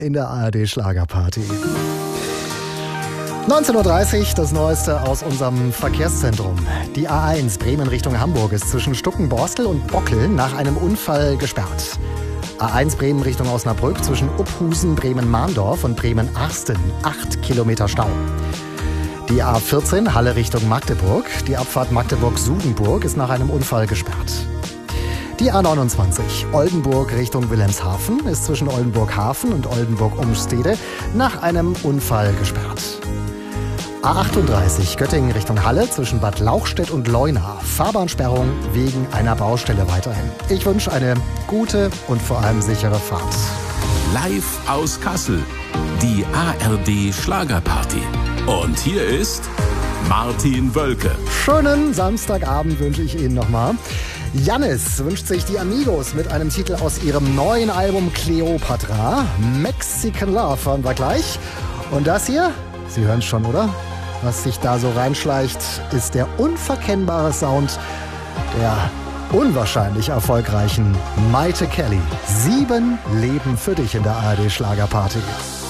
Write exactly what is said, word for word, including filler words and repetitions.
in der A R D Schlagerparty. neunzehn Uhr dreißig, das Neueste aus unserem Verkehrszentrum. Die A eins Bremen Richtung Hamburg ist zwischen Stuckenborstel und Bockel nach einem Unfall gesperrt. A eins Bremen Richtung Osnabrück zwischen Uphusen, Bremen-Mahndorf und Bremen-Arsten. acht Kilometer Stau. Die A vierzehn Halle Richtung Magdeburg. Die Abfahrt Magdeburg-Sudenburg ist nach einem Unfall gesperrt. Die A neunundzwanzig Oldenburg Richtung Wilhelmshaven ist zwischen Oldenburg-Hafen und Oldenburg-Umstede nach einem Unfall gesperrt. A achtunddreißig Göttingen Richtung Halle zwischen Bad Lauchstädt und Leuna. Fahrbahnsperrung wegen einer Baustelle weiterhin. Ich wünsche eine gute und vor allem sichere Fahrt. Live aus Kassel, die A R D Schlagerparty. Und hier ist Martin Wölke. Schönen Samstagabend wünsche ich Ihnen nochmal. Jannis wünscht sich die Amigos mit einem Titel aus ihrem neuen Album Cleopatra. Mexican Love hören wir gleich. Und das hier, Sie hören es schon, oder? Was sich da so reinschleicht, ist der unverkennbare Sound der unwahrscheinlich erfolgreichen Maite Kelly. Sieben Leben für dich in der A R D Schlagerparty.